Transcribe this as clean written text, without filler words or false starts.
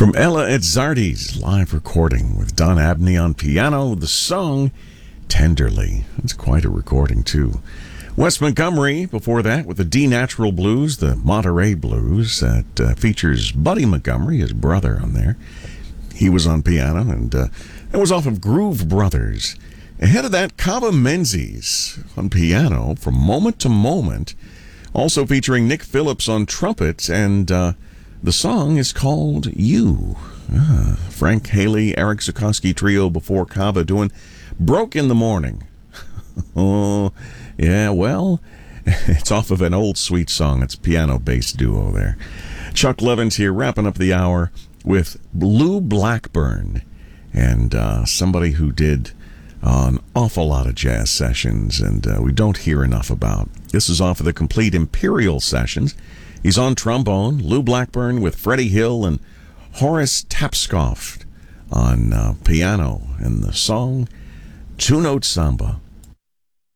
From Ella Izzardi's live recording with Don Abney on piano, the song Tenderly. It's quite a recording, too. Wes Montgomery, before that, with the D Natural Blues, the Monterey Blues, that features Buddy Montgomery, his brother, on there. He was on piano, and that was off of Groove Brothers. Ahead of that, Kava Menzies on piano, From Moment to Moment, also featuring Nick Phillips on trumpet, and the song is called You. Frank Haley, Eric Zukoski trio before Kava doing Broke in the Morning. Oh, yeah, well, it's off of an old sweet song. It's a piano-based duo there. Chuck Levins here, wrapping up the hour with Lou Blackburn, and somebody who did an awful lot of jazz sessions, and we don't hear enough about. This is off of the complete Imperial sessions. He's on trombone, Lou Blackburn with Freddie Hill and Horace Tapscott on piano, and the song Two Note Samba.